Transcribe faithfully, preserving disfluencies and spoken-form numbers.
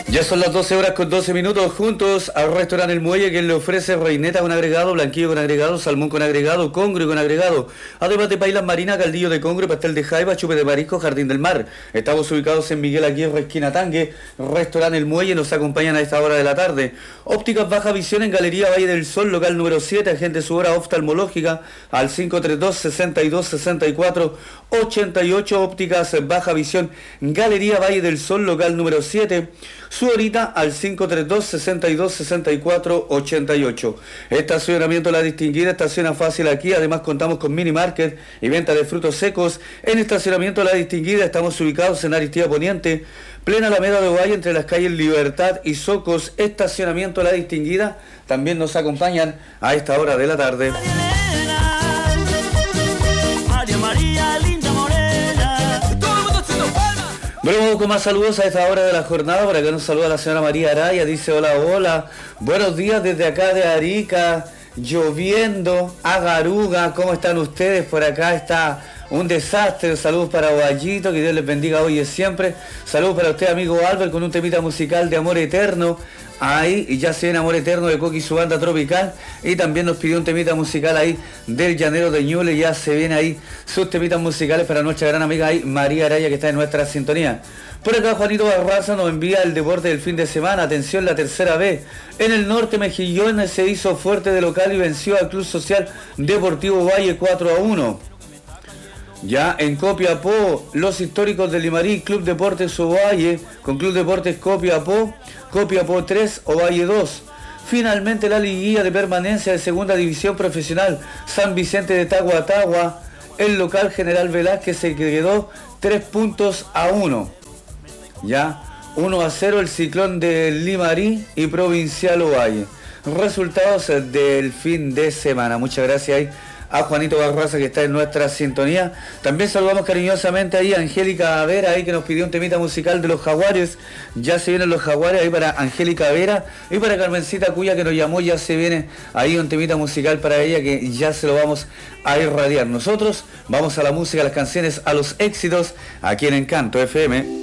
Ya son las doce horas con doce minutos, juntos al restaurante El Muelle, que le ofrece reineta con agregado, blanquillo con agregado, salmón con agregado, congrio con agregado, además de pailas marinas, caldillo de congrio, pastel de jaiba, chupe de marisco, jardín del mar. Estamos ubicados en Miguel Aguirre, esquina Tangue, restaurante El Muelle, nos acompañan a esta hora de la tarde. Ópticas Baja Visión en Galería Valle del Sol, local número siete, agente su hora oftalmológica al cinco tres dos, seis dos, seis cuatro, ocho ocho. Ópticas Baja Visión, Galería Valle del Sol, local número siete. Su horita al cinco tres dos, seis dos, seis cuatro, ocho ocho. Estacionamiento La Distinguida, estaciona fácil aquí. Además contamos con mini market y venta de frutos secos. En Estacionamiento La Distinguida estamos ubicados en Aristía Poniente, plena Alameda de Ovalle, entre las calles Libertad y Socos. Estacionamiento La Distinguida. También nos acompañan a esta hora de la tarde. Bueno, vamos con más saludos a esta hora de la jornada. Por acá nos saluda la señora María Araya, dice hola, hola, buenos días desde acá de Arica, lloviendo, Agaruga, ¿cómo están ustedes? Por acá está un desastre. Saludos para Guayito, que Dios les bendiga hoy y siempre. Saludos para usted, amigo Albert, con un temita musical de Amor Eterno. Ahí, y ya se viene Amor Eterno de Coqui y su banda tropical. Y también nos pidió un temita musical ahí del Llanero de Ñuble. Ya se viene ahí sus temitas musicales para nuestra gran amiga ahí, María Araya, que está en nuestra sintonía. Por acá Juanito Barraza nos envía el deporte del fin de semana. Atención, la tercera B. En el norte, Mejillones se hizo fuerte de local y venció al Club Social Deportivo Valle cuatro a uno. Ya en Copiapó, los históricos de Limarí, Club Deportes Ovalle, con Club Deportes Copiapó, Copiapó tres, Ovalle dos. Finalmente la liguilla de permanencia de segunda división profesional, San Vicente de Tahuatahua, el local General Velázquez se quedó tres puntos a uno. Ya, uno a cero el Ciclón de Limarí y Provincial Ovalle. Resultados del fin de semana. Muchas gracias ahí a Juanito Barraza, que está en nuestra sintonía. También saludamos cariñosamente ahí a Angélica Vera, ahí que nos pidió un temita musical de los Jaguares. Ya se vienen los Jaguares ahí para Angélica Vera, y para Carmencita Cuya, que nos llamó, ya se viene ahí un temita musical para ella, que ya se lo vamos a irradiar. Nosotros vamos a la música, a las canciones, a los éxitos aquí en Encanto F M.